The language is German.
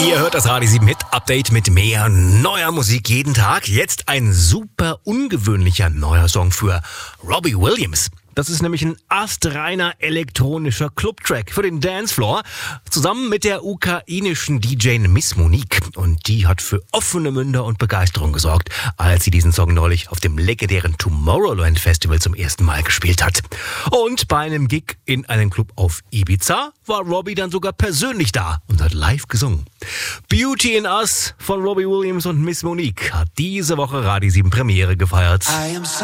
Ihr hört das Radio 7 Hit Update mit mehr neuer Musik jeden Tag. Jetzt ein super ungewöhnlicher neuer Song für Robbie Williams. Das ist nämlich ein astreiner elektronischer Clubtrack für den Dancefloor, zusammen mit der ukrainischen DJ Miss Monique. Und die hat für offene Münder und Begeisterung gesorgt, als sie diesen Song neulich auf dem legendären Tomorrowland Festival zum ersten Mal gespielt hat. Und bei einem Gig in einem Club auf Ibiza war Robbie dann sogar persönlich da und hat live gesungen. Beauty in Us von Robbie Williams und Miss Monique hat diese Woche Radio 7 Premiere gefeiert.